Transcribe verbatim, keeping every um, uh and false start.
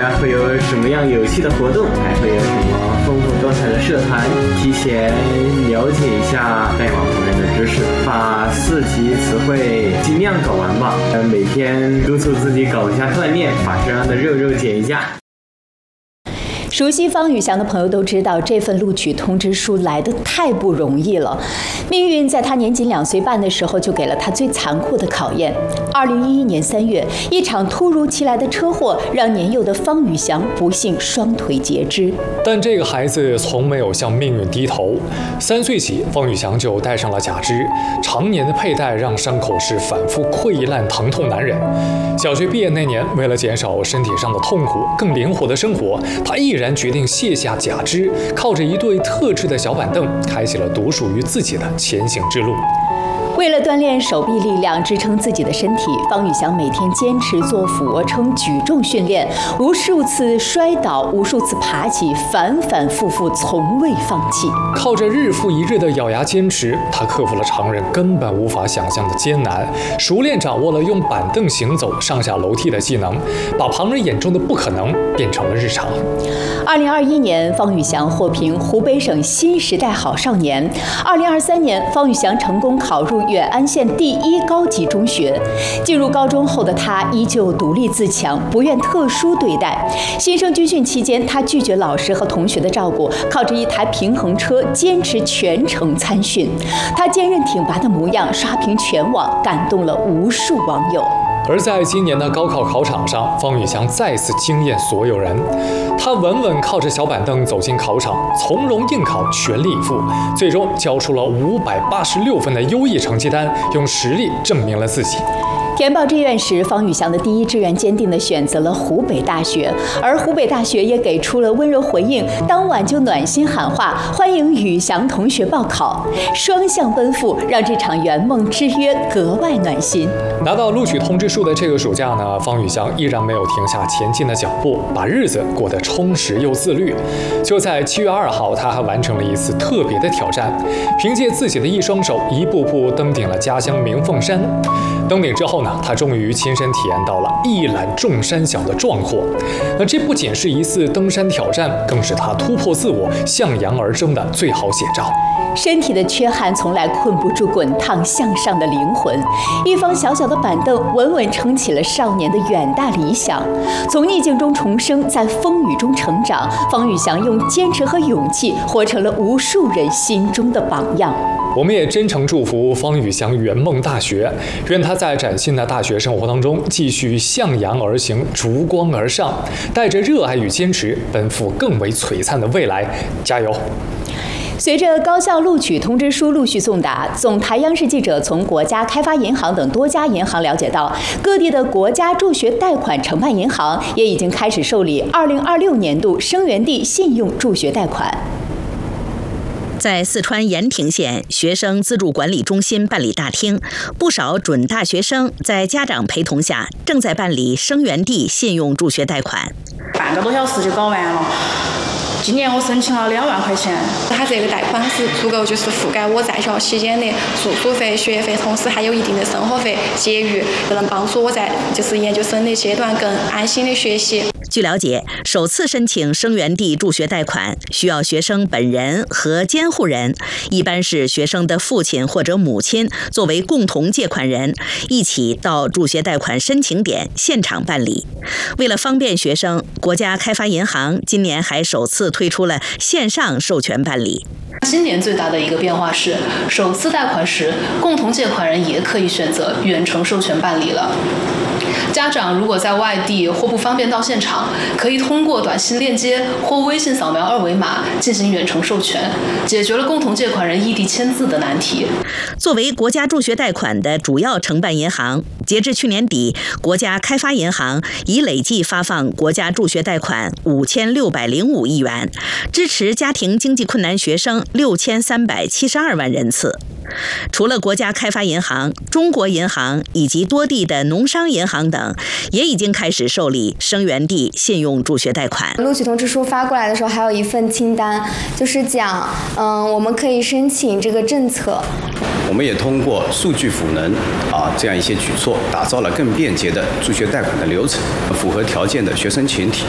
呢会有什么样有趣的活动，还会有什么丰富多彩的社团，提前了解一下代码方面的知识，把四级词汇尽量搞完吧。每天督促自己搞一下锻炼，把身上的肉肉减一下。 熟悉方宇翔的朋友都知道，这份录取通知书来得太不容易了。命运在他年仅两岁半的时候就给了他最残酷的考验。二零一一年三月，一场突如其来的车祸让年幼的方宇翔不幸双腿截肢。 但这个孩子从没有向命运低头。三岁起，方宇翔就戴上了假肢，常年的佩戴让伤口是反复溃烂，疼痛难忍。小学毕业那年，为了减少身体上的痛苦，更灵活的生活，他毅然决定卸下假肢，靠着一对特制的小板凳，开启了独属于自己的前行之路。 为了锻炼手臂力量，支撑自己的身体，方宇翔每天坚持做俯卧撑举重训练，无数次摔倒，无数次爬起，反反复复，从未放弃。 靠着日复一日的咬牙坚持，他克服了常人根本无法想象的艰难，熟练掌握了用板凳行走、上下楼梯的技能，把旁人眼中的不可能变成了日常。 二零二一年，方宇翔获评湖北省新时代好少年。二零二三年，方宇翔成功考入远安县第一高级中学。进入高中后的他依旧独立自强，不愿特殊对待。新生军训期间，他拒绝老师和同学的照顾，靠着一台平衡车坚持全程参训。他坚韧挺拔的模样刷屏全网，感动了无数网友。 而在今年的高考考场上，方宇翔再次惊艳所有人。他稳稳靠着小板凳走进考场，从容应考，全力以赴，最终交出了五百八十六分的优异成绩单，用实力证明了自己。 填报志愿时，方宇翔的第一志愿坚定地选择了湖北大学，而湖北大学也给出了温柔回应，当晚就暖心喊话，欢迎宇翔同学报考，双向奔赴，让这场圆梦之约格外暖心。 拿到录取通知书的这个暑假呢，方宇翔依然没有停下前进的脚步，把日子过得充实又自律。就在七月二号，他还完成了一次特别的挑战，凭借自己的一双手，一步步登顶了家乡鸣凤山。登顶之后呢，他终于亲身体验到了一览众山小的壮阔。那这不仅是一次登山挑战，更是他突破自我、向阳而生的最好写照。 身体的缺憾从来困不住滚烫向上的灵魂，一方小小的板凳稳稳撑起了少年的远大理想。从逆境中重生，在风雨中成长，方宇翔用坚持和勇气活成了无数人心中的榜样。 我们也真诚祝福方宇翔圆梦大学，愿他在崭新的大学生活当中继续向阳而行，逐光而上，带着热爱与坚持，奔赴更为璀璨的未来，加油！ 随着高校录取通知书陆续送达，总台央视记者从国家开发银行等多家银行了解到，各地的国家助学贷款承办银行也已经开始受理二零二六年度生源地信用助学贷款。 在四川盐亭县学生自助管理中心办理大厅，不少准大学生在家长陪同下，正在办理生源地信用助学贷款。 半个多小时就搞完了。今年我申请了两万块钱， 它这个贷款是足够就是覆盖我在校期间的住宿费、学费，同时还有一定的生活费结余，能帮助我在就是研究生的阶段更安心的学习。 据了解，首次申请生源地助学贷款需要学生本人和监护人，一般是学生的父亲或者母亲作为共同借款人，一起到助学贷款申请点现场办理。为了方便学生，国家开发银行今年还首次推出了线上授权办理。 今年最大的一个变化是，首次贷款时，共同借款人也可以选择远程授权办理了。家长如果在外地或不方便到现场，可以通过短信链接或微信扫描二维码进行远程授权，解决了共同借款人异地签字的难题。 作为国家助学贷款的主要承办银行，截至去年底，国家开发银行已累计发放国家助学贷款五千六百零五亿元，支持家庭经济困难学生六千三百七十二万人次。除了国家开发银行、中国银行以及多地的农商银行等，也已经开始受理生源地信用助学贷款。 录取通知书发过来的时候，还有一份清单，就是讲，嗯，我们可以申请这个政策。 我们也通过数据赋能啊这样一些举措，打造了更便捷的助学贷款的流程，符合条件的学生群体